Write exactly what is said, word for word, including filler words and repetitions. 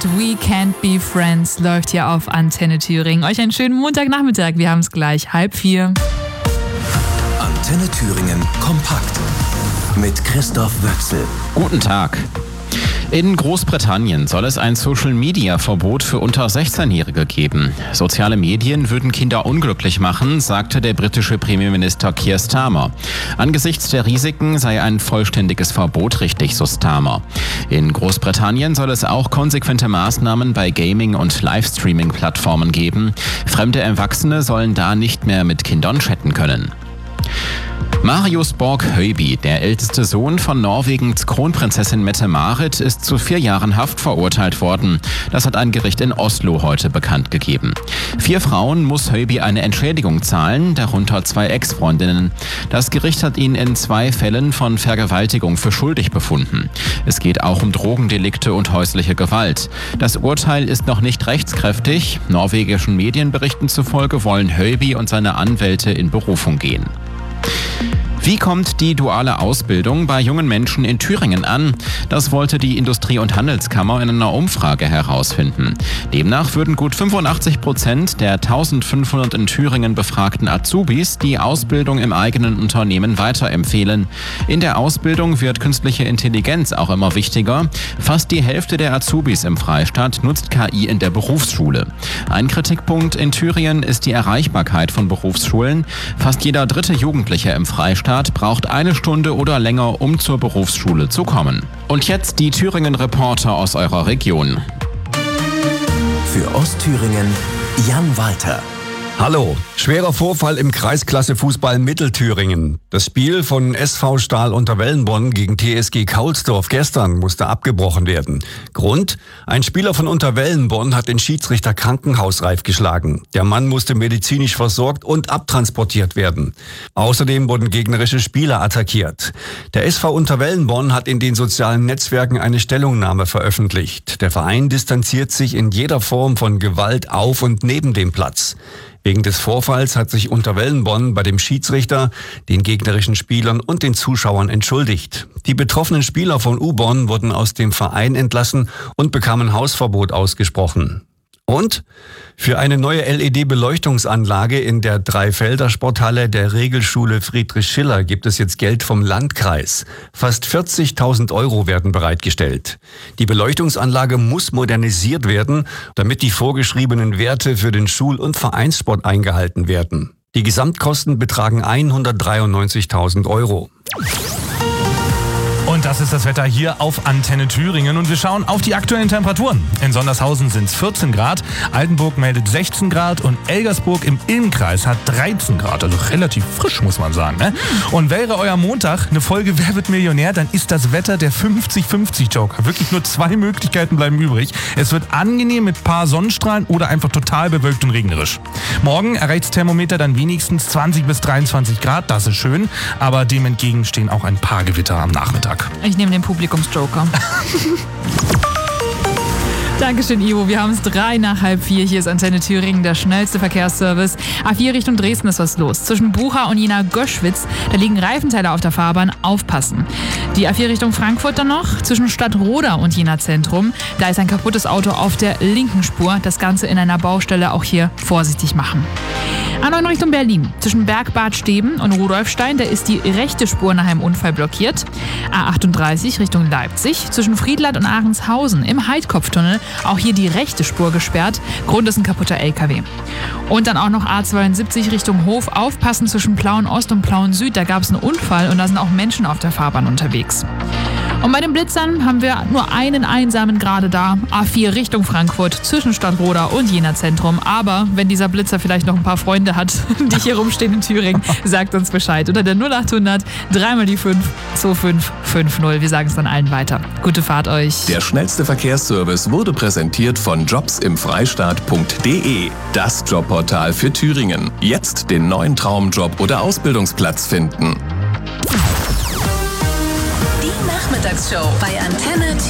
We Can't Be Friends läuft hier auf Antenne Thüringen. Euch einen schönen Montagnachmittag. Wir haben es gleich halb vier. Antenne Thüringen kompakt mit Christoph Wöchsel. Guten Tag. In Großbritannien soll es ein Social-Media-Verbot für unter sechzehnjährige geben. Soziale Medien würden Kinder unglücklich machen, sagte der britische Premierminister Keir Starmer. Angesichts der Risiken sei ein vollständiges Verbot richtig, so Starmer. In Großbritannien soll es auch konsequente Maßnahmen bei Gaming- und Livestreaming-Plattformen geben. Fremde Erwachsene sollen da nicht mehr mit Kindern chatten können. Marius Borg-Høiby, der älteste Sohn von Norwegens Kronprinzessin Mette-Marit, ist zu vier Jahren Haft verurteilt worden. Das hat ein Gericht in Oslo heute bekannt gegeben. Vier Frauen muss Høiby eine Entschädigung zahlen, darunter zwei Ex-Freundinnen. Das Gericht hat ihn in zwei Fällen von Vergewaltigung für schuldig befunden. Es geht auch um Drogendelikte und häusliche Gewalt. Das Urteil ist noch nicht rechtskräftig. Norwegischen Medienberichten zufolge wollen Høiby und seine Anwälte in Berufung gehen. Wie kommt die duale Ausbildung bei jungen Menschen in Thüringen an? Das wollte die Industrie- und Handelskammer in einer Umfrage herausfinden. Demnach würden gut fünfundachtzig Prozent der eintausendfünfhundert in Thüringen befragten Azubis die Ausbildung im eigenen Unternehmen weiterempfehlen. In der Ausbildung wird künstliche Intelligenz auch immer wichtiger. Fast die Hälfte der Azubis im Freistaat nutzt K I in der Berufsschule. Ein Kritikpunkt in Thüringen ist die Erreichbarkeit von Berufsschulen. Fast jeder dritte Jugendliche im Freistaat braucht eine Stunde oder länger, um zur Berufsschule zu kommen. Und jetzt die Thüringen-Reporter aus eurer Region. Für Ostthüringen Jan Walter. Hallo, schwerer Vorfall im Kreisklasse-Fußball Mittelthüringen. Das Spiel von S V Stahl Unterwellenbonn gegen T S G Kaulsdorf gestern musste abgebrochen werden. Grund? Ein Spieler von Unterwellenbonn hat den Schiedsrichter krankenhausreif geschlagen. Der Mann musste medizinisch versorgt und abtransportiert werden. Außerdem wurden gegnerische Spieler attackiert. Der S V Unterwellenbonn hat in den sozialen Netzwerken eine Stellungnahme veröffentlicht. Der Verein distanziert sich in jeder Form von Gewalt auf und neben dem Platz. Wegen des Vorfalls hat sich Unterwellenbonn bei dem Schiedsrichter, den gegnerischen Spielern und den Zuschauern entschuldigt. Die betroffenen Spieler von U-Bonn wurden aus dem Verein entlassen und bekamen Hausverbot ausgesprochen. Und für eine neue L E D-Beleuchtungsanlage in der Dreifelder-Sporthalle der Regelschule Friedrich Schiller gibt es jetzt Geld vom Landkreis. Fast vierzigtausend Euro werden bereitgestellt. Die Beleuchtungsanlage muss modernisiert werden, damit die vorgeschriebenen Werte für den Schul- und Vereinssport eingehalten werden. Die Gesamtkosten betragen hundertdreiundneunzigtausend Euro. Und das ist das Wetter hier auf Antenne Thüringen und wir schauen auf die aktuellen Temperaturen. In Sondershausen sind es vierzehn Grad, Altenburg meldet sechzehn Grad und Elgersburg im Ilmkreis hat dreizehn Grad, also relativ frisch, muss man sagen. Ne? Und wäre euer Montag eine Folge Wer wird Millionär, dann ist das Wetter der fünfzig fünfzig Joker. Wirklich nur zwei Möglichkeiten bleiben übrig. Es wird angenehm mit paar Sonnenstrahlen oder einfach total bewölkt und regnerisch. Morgen erreicht das Thermometer dann wenigstens zwanzig bis dreiundzwanzig Grad, das ist schön, aber dem entgegen stehen auch ein paar Gewitter am Nachmittag. Ich nehme den Publikumsjoker. Dankeschön, Ivo. Wir haben es drei nach halb vier. Hier ist Antenne Thüringen, der schnellste Verkehrsservice. A vier Richtung Dresden ist was los. Zwischen Bucha und Jena Göschwitz, da liegen Reifenteile auf der Fahrbahn. Aufpassen. Die A vier Richtung Frankfurt dann noch. Zwischen Stadtroda und Jena Zentrum, da ist ein kaputtes Auto auf der linken Spur. Das Ganze in einer Baustelle, auch hier vorsichtig machen. A neun Richtung Berlin. Zwischen Bergbad Steben und Rudolfstein, da ist die rechte Spur nach einem Unfall blockiert. A achtunddreißig Richtung Leipzig. Zwischen Friedland und Ahrenshausen im Heidkopftunnel, auch hier die rechte Spur gesperrt. Grund ist ein kaputter L K W. Und dann auch noch A zweiundsiebzig Richtung Hof. Aufpassen zwischen Plauen Ost und Plauen Süd. Da gab es einen Unfall und da sind auch Menschen auf der Fahrbahn unterwegs. Und bei den Blitzern haben wir nur einen einsamen gerade da. A vier Richtung Frankfurt zwischen Stadtroda und Jena Zentrum. Aber wenn dieser Blitzer vielleicht noch ein paar Freunde hat, die hier rumstehen in Thüringen, sagt uns Bescheid. Unter der null achthundert dreimal die fünf zwei fünf fünf null. Wir sagen es dann allen weiter. Gute Fahrt euch. Der schnellste Verkehrsservice wurde präsentiert von jobsimfreistaat punkt de. Das Jobportal für Thüringen. Jetzt den neuen Traumjob oder Ausbildungsplatz finden. Die Nachmittagsshow bei Antenne Thüringen.